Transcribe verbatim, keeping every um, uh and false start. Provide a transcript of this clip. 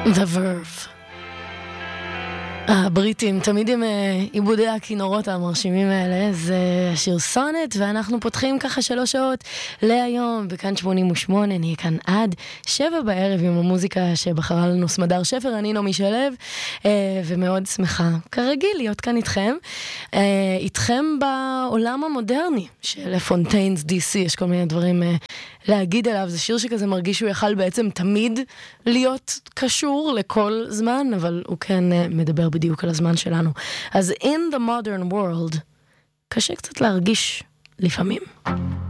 The Verve. הבריטים, תמיד עם עיבודי הכינורות המרשימים האלה, זה השיר סונט, ואנחנו פותחים ככה שלוש שעות להיום, בכאן שמונים ושמונה, נהיה כאן עד שבע בערב עם המוזיקה שבחרה לנו סמדר שפר, אני נעמי שלו, ומאוד שמחה, כרגיל, להיות כאן איתכם, איתכם בעולם המודרני של פונטיינס די סי, יש כל מיני דברים להגיד עליו, זה שיר שכזה מרגיש שהוא יכל בעצם תמיד להיות קשור לכל זמן, אבל הוא כן מדבר בדיוק על הזמן שלנו. אז in the modern world, קשה קצת להרגיש לפעמים.